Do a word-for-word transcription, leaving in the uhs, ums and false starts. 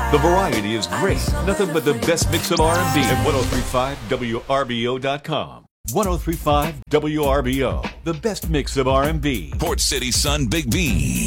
The variety is great. Nothing but the best mix of R and B at ten thirty-five W R B O dot com. ten thirty-five W R B O, the best mix of R and B. Port City Sun Big B.